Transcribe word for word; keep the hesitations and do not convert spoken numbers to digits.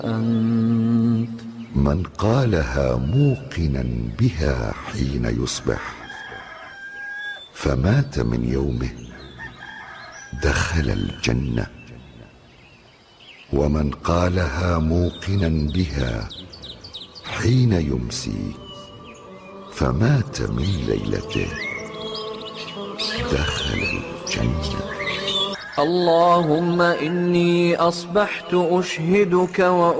أنت. من قالها موقنا بها حين يصبح فمات من يومه دخل الجنة، ومن قالها موقنا بها حين يمسي فمات من ليلته دخل الجنة. اللهم إني أصبحت أشهدك و